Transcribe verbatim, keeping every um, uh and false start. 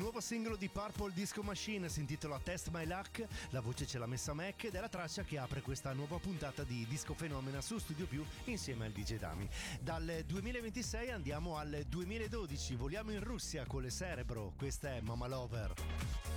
nuovo singolo di Purple Disco Machine, si intitola Test My Luck, la voce ce l'ha messa Mac ed è la traccia che apre questa nuova puntata di Disco Fenomena su Studio Più insieme al D J Dami. Dal duemilaventisei andiamo al duemiladodici, voliamo in Russia con le Cerebro, questa è Mama Lover.